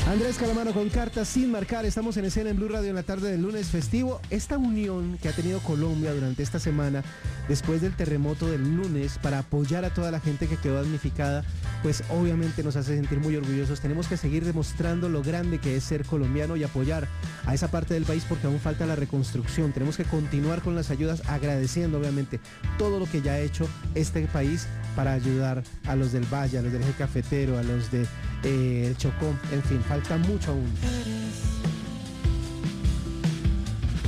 Andrés Calamaro con Cartas sin marcar. Estamos en escena en Blue Radio en la tarde del lunes festivo. Esta unión que ha tenido Colombia durante esta semana, después del terremoto del lunes, para apoyar a toda la gente que quedó damnificada, pues obviamente nos hace sentir muy orgullosos. Tenemos que seguir demostrando lo grande que es ser colombiano y apoyar a esa parte del país porque aún falta la reconstrucción. Tenemos que continuar con las ayudas, agradeciendo obviamente todo lo que ya ha hecho este país para ayudar a los del Valle, a los del Eje Cafetero, a los de el Chocó, en fin, falta mucho aún.